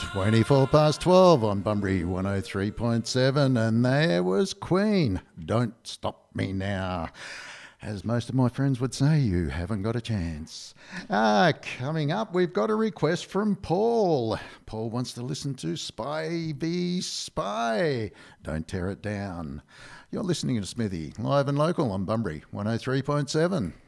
24 past 12 on Bunbury 103.7, and there was Queen. Don't stop me now. As most of my friends would say, you haven't got a chance. Coming up, we've got a request from Paul. Paul wants to listen to Spy v Spy. Don't tear it down. You're listening to Smithy, live and local on Bunbury 103.7.